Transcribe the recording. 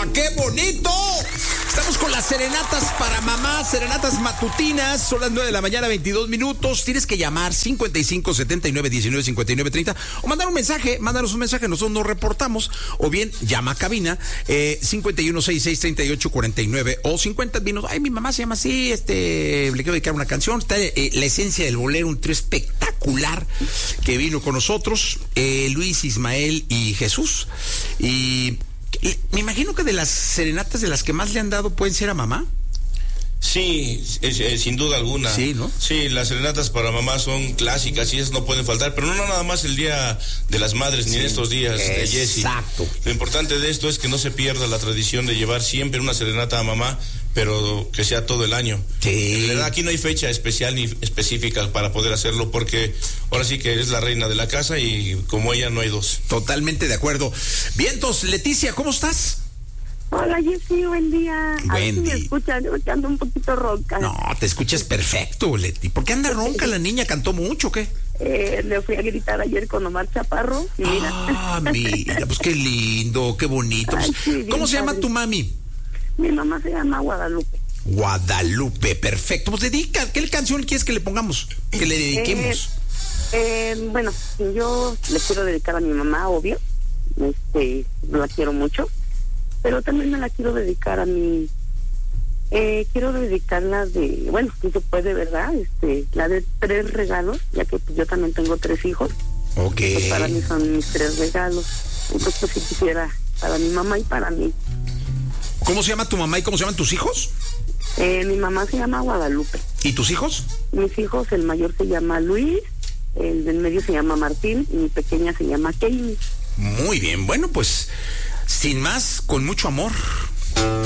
¡Qué bonito! Estamos con las serenatas para mamá, serenatas matutinas. Son las 9 de la mañana, 22 minutos. Tienes que llamar 55 79 19 59 30 o mandar un mensaje. Mándanos un mensaje, nosotros nos reportamos. O bien llama a cabina 51 66 38 49 o 50 minutos. Ay, mi mamá se llama así. Le quiero dedicar una canción. Está la esencia del bolero, un trío espectacular que vino con nosotros. Luis, Ismael y Jesús. Y me imagino que de las serenatas de las que más le han dado pueden ser a mamá. Sí, sin duda alguna. Sí, ¿no? Sí, las serenatas para mamá son clásicas y esas no pueden faltar, pero no nada más el Día de las Madres ni en estos días, Jessy. Exacto. Lo importante de esto es que no se pierda la tradición de llevar siempre una serenata a mamá, pero que sea todo el año. Sí. En realidad aquí no hay fecha especial ni específica para poder hacerlo, porque ahora sí que es la reina de la casa y como ella no hay dos. Totalmente de acuerdo. Vientos, Leticia, ¿cómo estás? Hola, Jessy, buen día. A ver si me escuchan, yo que ando un poquito ronca. No, te escuchas perfecto, Leti. ¿Por qué anda ronca la niña? ¿Cantó mucho o qué? Le fui a gritar ayer con Omar Chaparro y mira. Ah, mira, pues qué lindo, qué bonito. Pues, Ay, sí, ¿cómo se llama padre. tu mami? Mi mamá se llama Guadalupe. Guadalupe, perfecto. Pues dedica, ¿qué canción quieres que le pongamos? Que le dediquemos. Bueno, yo le quiero dedicar a mi mamá, obvio. La quiero mucho. Pero también me la quiero dedicar a mi... quiero dedicarla de... Bueno, si se puede, ¿verdad? La de 3 regalos, ya que pues, yo también tengo 3 hijos. Ok. Pues para mí son mis 3 regalos. Entonces, pues, si quisiera para mi mamá y para mí. ¿Cómo se llama tu mamá y cómo se llaman tus hijos? Mi mamá se llama Guadalupe. ¿Y tus hijos? Mis hijos, el mayor se llama Luis, el del medio se llama Martín y mi pequeña se llama Kaylee. Muy bien, bueno, pues sin más, con mucho amor.